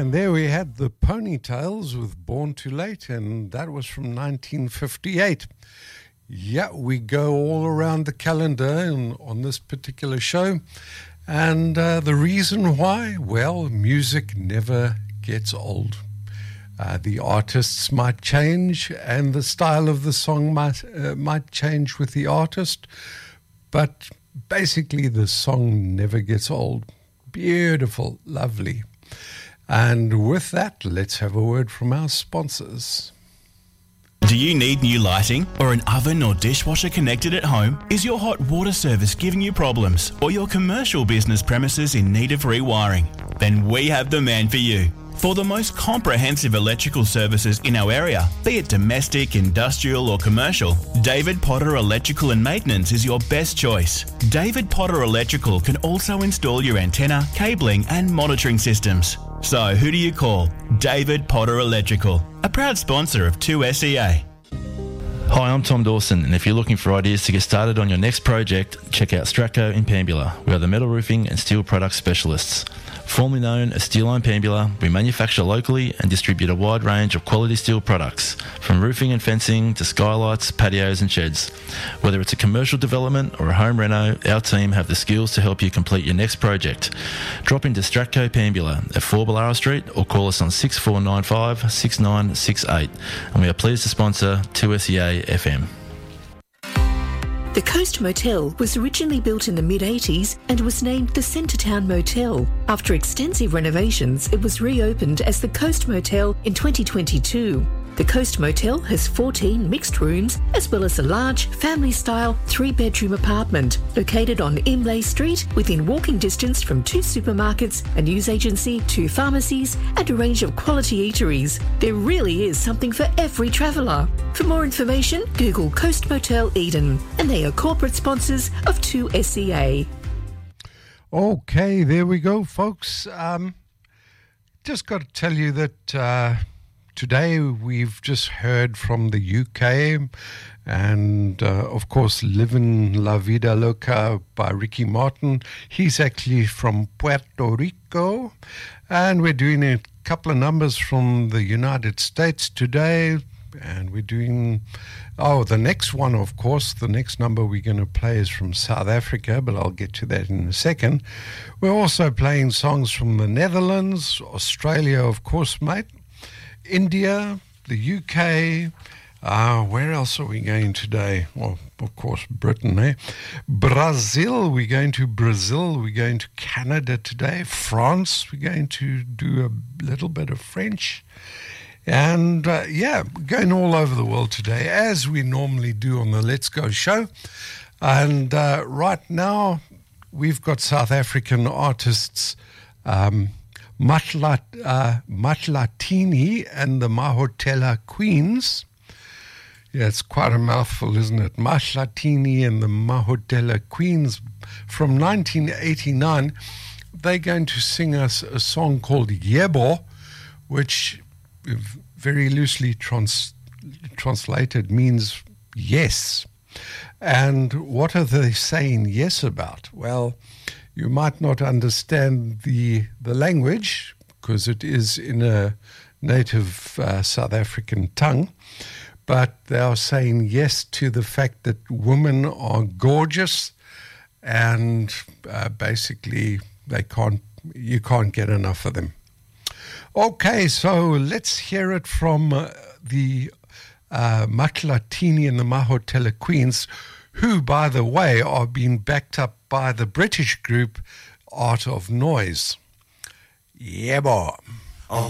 And there we had the Ponytails with Born Too Late, and that was from 1958. Yeah, we go all around the calendar on this particular show. And the reason why? Well, music never gets old. The artists might change and the style of the song might change with the artist, but basically the song never gets old. Beautiful, lovely. And with that, let's have a word from our sponsors. Do you need new lighting or an oven or dishwasher connected at home? Is your hot water service giving you problems or your commercial business premises in need of rewiring? Then we have the man for you. For the most comprehensive electrical services in our area, be it domestic, industrial or commercial, David Potter Electrical and Maintenance is your best choice. David Potter Electrical can also install your antenna, cabling and monitoring systems. So who do you call? David Potter Electrical, a proud sponsor of 2SEA. Hi, I'm Tom Dawson, and if you're looking for ideas to get started on your next project, check out Stratco in Pambula. We are the metal roofing and steel product specialists. Formerly known as Steel Line Pambula, we manufacture locally and distribute a wide range of quality steel products, from roofing and fencing to skylights, patios and sheds. Whether it's a commercial development or a home reno, our team have the skills to help you complete your next project. Drop into Stratco Pambula at 4 Ballara Street or call us on 6495 6968, and we are pleased to sponsor 2SEA FM. The Coast Motel was originally built in the mid-80s and was named the Centretown Motel. After extensive renovations, it was reopened as the Coast Motel in 2022. The Coast Motel has 14 mixed rooms as well as a large family-style 3-bedroom apartment located on Imlay Street within walking distance from 2 supermarkets, a news agency, 2 pharmacies and a range of quality eateries. There really is something for every traveller. For more information, Google Coast Motel Eden, and they are corporate sponsors of 2SEA. Okay, there we go, folks. Just got to tell you that today we've just heard from the UK and, of course, Livin' La Vida Loca by Ricky Martin. He's actually from Puerto Rico. And we're doing a couple of numbers from the United States today. And we're doing, the next one, of course, the next number we're going to play is from South Africa, but I'll get to that in a second. We're also playing songs from the Netherlands, Australia, of course, mate, India, the UK. Where else are we going today? Well, of course, Britain, eh? Brazil, we're going to Brazil. We're going to Canada today. France, we're going to do a little bit of French. And, we're going all over the world today, as we normally do on the Let's Go show. And right now, we've got South African artists, Matlatini and the Mahotela Queens. Yeah, it's quite a mouthful, isn't it? Matlatini and the Mahotela Queens from 1989. They're going to sing us a song called Yebo, which very loosely translated means yes. And what are they saying yes about? Well, you might not understand the language because it is in a native South African tongue, but they are saying yes to the fact that women are gorgeous and basically you can't get enough of them. Okay, so let's hear it from the Matlatini and the Mahotela Queens, who, by the way, are being backed up by the British group Art of Noise. Yeah, boy.